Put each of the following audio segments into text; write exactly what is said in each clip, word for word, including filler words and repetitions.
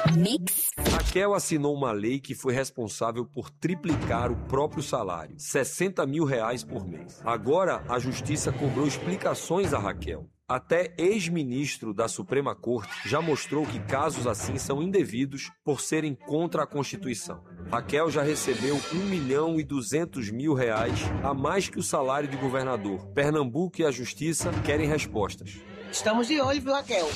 Mix. Raquel assinou uma lei que foi responsável por triplicar o próprio salário, sessenta mil reais por mês. Agora, a justiça cobrou explicações a Raquel. Até ex-ministro da Suprema Corte já mostrou que casos assim são indevidos por serem contra a Constituição. Raquel já recebeu um milhão e duzentos mil reais a mais que o salário de governador. Pernambuco e a Justiça querem respostas. Estamos de olho, viu, Raquel?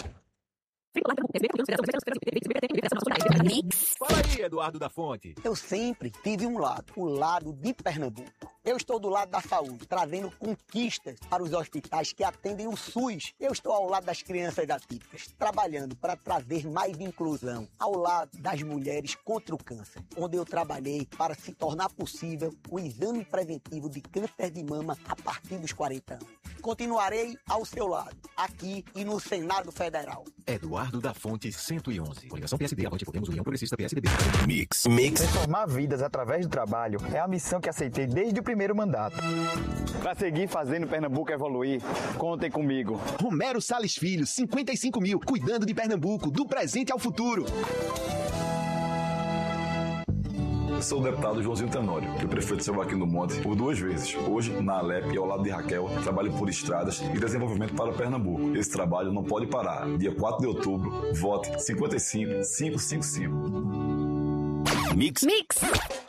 Fala aí, Eduardo da Fonte. Eu sempre tive um lado, o lado de Pernambuco. Eu estou do lado da saúde, trazendo conquistas para os hospitais que atendem o SUS. Eu estou ao lado das crianças atípicas, trabalhando para trazer mais inclusão, ao lado das mulheres contra o câncer, onde eu trabalhei para se tornar possível o exame preventivo de câncer de mama a partir dos quarenta anos. Continuarei ao seu lado, aqui e no Senado Federal. Eduardo da Fonte, cento e onze. Coligação P S D, Avante Podemos, União Progressista, P S D B. Mix. Mix. Transformar vidas através do trabalho é a missão que aceitei desde o primeiro mandato. Para seguir fazendo Pernambuco evoluir, contem comigo. Romero Salles Filho, cinquenta e cinco mil, cuidando de Pernambuco, do presente ao futuro. Eu sou o deputado Joãozinho Tenório, que é prefeito de São Joaquim do Monte por duas vezes. Hoje, na Alep e ao lado de Raquel, trabalho por estradas e desenvolvimento para Pernambuco. Esse trabalho não pode parar. Dia quatro de outubro, vote cinquenta e cinco, quinhentos e cinquenta e cinco. Mix. Mix.